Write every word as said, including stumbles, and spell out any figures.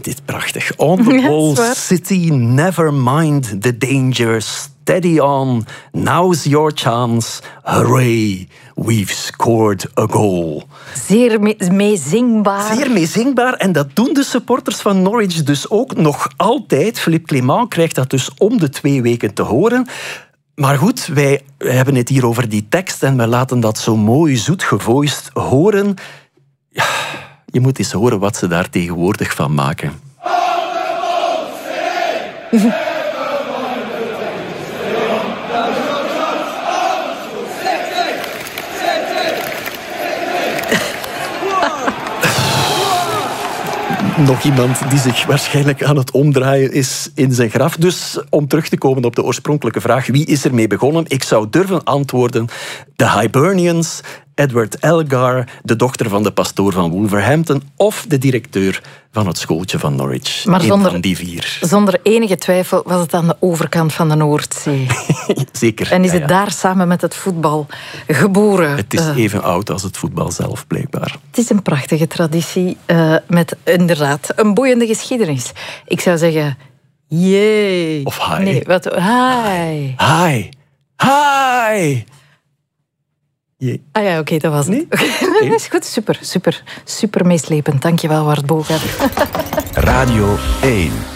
dit prachtig. On the whole city, never mind the dangers. Steady on, now's your chance. Hooray, we've scored a goal. Zeer me- meezingbaar. Zeer meezingbaar. En dat doen de supporters van Norwich dus ook nog altijd. Philippe Clement krijgt dat dus om de twee weken te horen. Maar goed, wij hebben het hier over die tekst en we laten dat zo mooi zoet gevoiced horen. Ja, je moet eens horen wat ze daar tegenwoordig van maken. Nog iemand die zich waarschijnlijk aan het omdraaien is in zijn graf. Dus om terug te komen op de oorspronkelijke vraag, wie is ermee begonnen? Ik zou durven antwoorden, de Hibernians, Edward Elgar, de dochter van de pastoor van Wolverhampton of de directeur van het schooltje van Norwich. Maar Eén zonder, van die vier. Zonder enige twijfel was het aan de overkant van de Noordzee. Zeker. En is ja, het ja. daar samen met het voetbal geboren. Het is Uh, even oud als het voetbal zelf, blijkbaar. Het is een prachtige traditie uh, met inderdaad een boeiende geschiedenis. Ik zou zeggen, jee. Of hi. Nee, wat? Hi. Hi. Hi. Jee. Ah ja, oké, okay, dat was het. Nee? Okay. Dat is goed, super, super, super meeslepend. Dankjewel, Wart Bogert. Radio één.